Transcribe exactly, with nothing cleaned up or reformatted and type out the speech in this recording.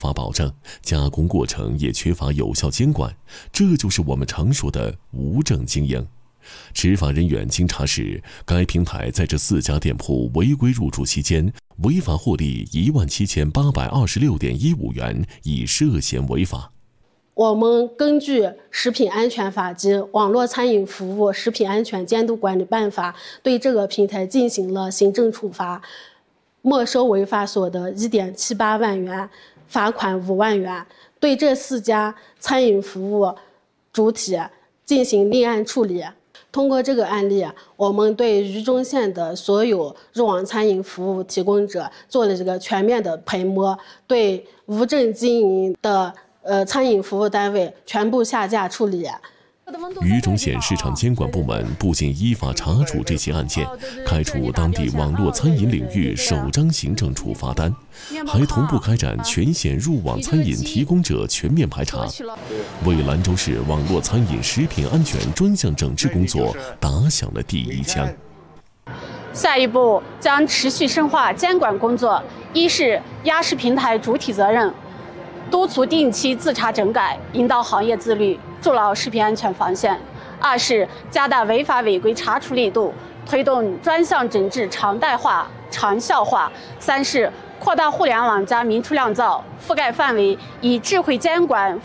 法保障，加工过程也缺乏有效监管，这就是我们常说的无证经营。执法人员经查实，该平台在这四家店铺违规入驻期间，违法获利一万七千八百二十六点一五元，已涉嫌违法。 我们根据《食品安全法》及《网络餐饮服务食品安全监督管理办法》，对这个平台进行了行政处罚，没收违法所得一点七八万元，罚款五万元。对这四家餐饮服务主体进行立案处理。通过这个案例，我们对渝中县的所有入网餐饮服务提供者做了这个全面的排摸，对无证经营的呃餐饮服务单位全部下架处理。 渝中县市场监管部门不仅依法查处这起案件，开除当地网络餐饮领域首张行政处罚单，还同步开展全县入网餐饮提供者全面排查，为兰州市网络餐饮食品安全专项整治工作打响了第一枪。 下一步将持续深化监管工作，一是压实平台主体责任，督促定期自查整改，引导行业自律，筑牢食品安全防线；二是加大违法违规查处力度，推动专项整治常态化、长效化；三是扩大互联网加明厨亮灶覆盖范围，以智慧监管